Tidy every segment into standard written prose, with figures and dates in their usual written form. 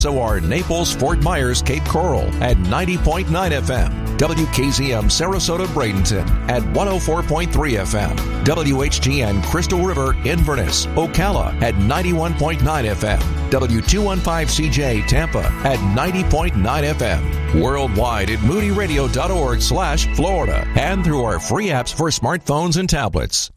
So are Naples, Fort Myers, Cape Coral at 90.9 FM, WKZM Sarasota, Bradenton at 104.3 FM, WHGN Crystal River, Inverness, Ocala at 91.9 FM, W215CJ Tampa at 90.9 FM, worldwide at moodyradio.org/Florida, and through our free apps for smartphones and tablets.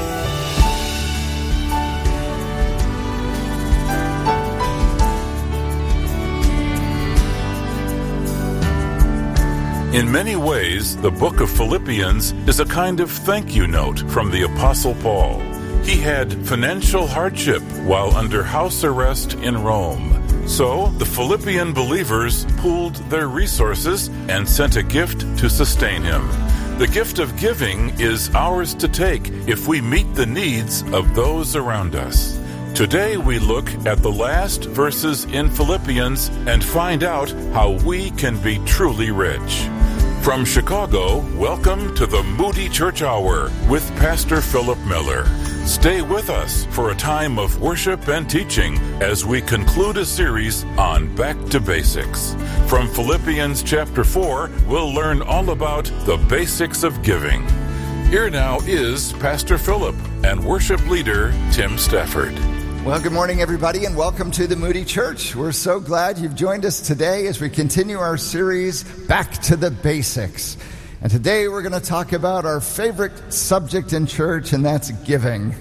In many ways, the book of Philippians is a kind of thank you note from the Apostle Paul. He had financial hardship while under house arrest in Rome. So, the Philippian believers pooled their resources and sent a gift to sustain him. The gift of giving is ours to take if we meet the needs of those around us. Today we look at the last verses in Philippians and find out how we can be truly rich. From Chicago, welcome to the Moody Church Hour with Pastor Philip Miller. Stay with us for a time of worship and teaching as we conclude a series on Back to Basics. From Philippians chapter 4, we'll learn all about the basics of giving. Here now is Pastor Philip and worship leader Tim Stafford. Well, good morning, everybody, and welcome to the Moody Church. We're so glad you've joined us today as we continue our series, Back to the Basics. And today we're going to talk about our favorite subject in church, and that's giving.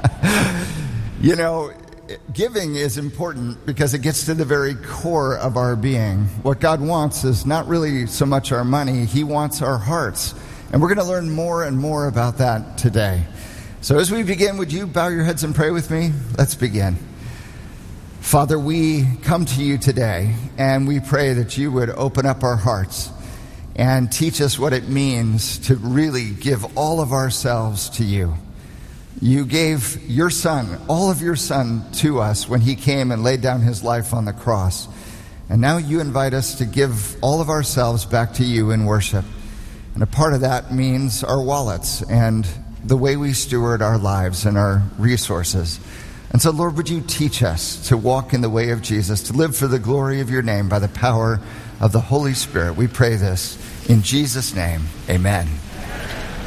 You know, giving is important because it gets to the very core of our being. What God wants is not really so much our money, He wants our hearts. And we're going to learn more and more about that today. So as we begin, would you bow your heads and pray with me? Let's begin. Father, we come to you today, and we pray that you would open up our hearts and teach us what it means to really give all of ourselves to you. You gave your Son, all of your Son, to us when he came and laid down his life on the cross. And now you invite us to give all of ourselves back to you in worship. And a part of that means our wallets and the way we steward our lives and our resources. And so, Lord, would you teach us to walk in the way of Jesus, to live for the glory of your name by the power of the Holy Spirit. We pray this in Jesus' name. Amen.